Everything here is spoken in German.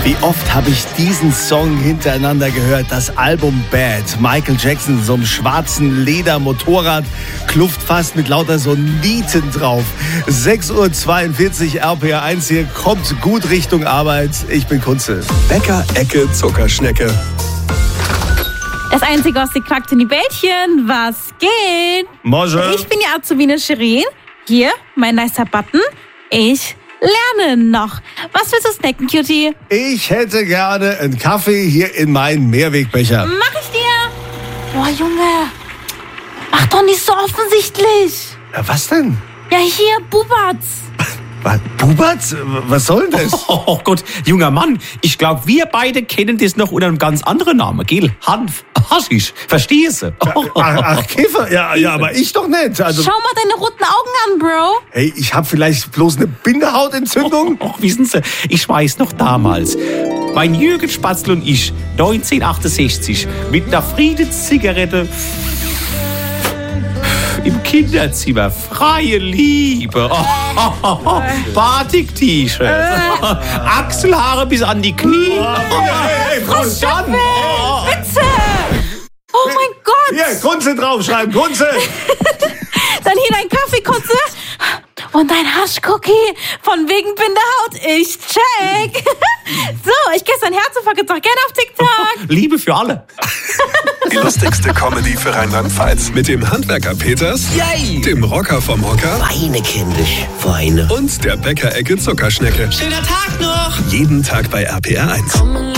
Wie oft habe ich diesen Song hintereinander gehört? Das Album Bad. Michael Jackson, so einem schwarzen Ledermotorrad, Kluft fast mit lauter so Nieten drauf. 6:42 Uhr, RPA1 hier, kommt gut Richtung Arbeit. Ich bin Kunze. Bäcker, Ecke, Zuckerschnecke. Das Einzige aus den Quackten Bällchen, was geht? Mosche. Ich bin die Azubine Shirin. Hier, mein nicer Button. Ich lerne noch. Was willst du snacken, Cutie? Ich hätte gerne einen Kaffee hier in meinen Mehrwegbecher. Mach ich dir. Boah, Junge. Mach doch nicht so offensichtlich. Ja, was denn? Ja, hier, Bubatz. Was, Bubatz? Was soll denn das? Oh Gott, junger Mann, ich glaube, wir beide kennen das noch unter einem ganz anderen Namen, gell? Hanf, Haschisch, verstehst du? Ach, Kiffer? Ja, aber ich doch nicht. Also, Schau mal deine roten Augen an, Bro. hey, ich habe vielleicht bloß eine Bindehautentzündung. Och, wissen Sie, ich weiß noch damals, mein Jürgen Spatzl und ich, 1968, mit einer Friedenszigarette im Kinderzimmer, freie Liebe, Batik-T-Shirt, Achselhaare bis an die Knie. Und dann, Witze. Oh mein Gott. Hier, Kunze draufschreiben, Kunze. Dann hier dein Kaffee, Kotze. Und dein Haschcookie von wegen Bindehaut. Ich check. So, ich gestern Herzinfarkt jetzt auch gerne auf TikTok. Liebe für alle. Die lustigste Comedy für Rheinland-Pfalz. Mit dem Handwerker Peters, Yay! dem Rocker vom Hocker Weine, kindisch, weine. und der Bäcker-Ecke Zuckerschnecke. Schöner Tag noch! Jeden Tag bei RPA1.